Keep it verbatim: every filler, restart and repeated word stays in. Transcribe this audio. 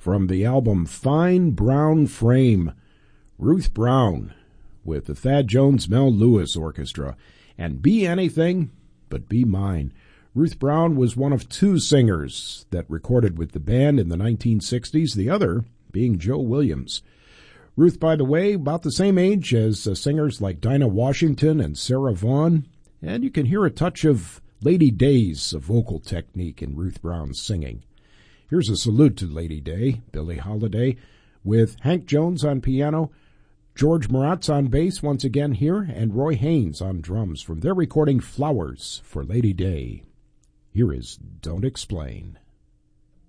from the album Fine Brown Frame, Ruth Brown with the Thad Jones Mel Lewis Orchestra, and Be Anything But Be Mine. Ruth Brown was one of two singers that recorded with the band in the nineteen sixties, the other being Joe Williams. Ruth, by the way, about the same age as uh, singers like Dinah Washington and Sarah Vaughan, and you can hear a touch of Lady Day's vocal technique in Ruth Brown's singing. Here's a salute to Lady Day, Billie Holiday, with Hank Jones on piano, George Maratz on bass once again here, and Roy Haynes on drums from their recording Flowers for Lady Day. Here is Don't Explain.